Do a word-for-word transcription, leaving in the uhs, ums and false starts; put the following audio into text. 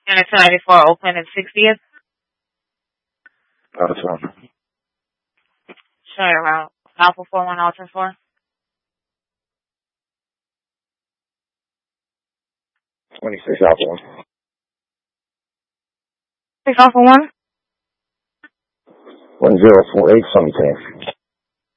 Unit two ninety-four, Oakland and sixtieth. That's one. Showing around Alpha four one Alton four. twenty-six Alpha one. six Alpha one. one zero four eight, Sunny ten.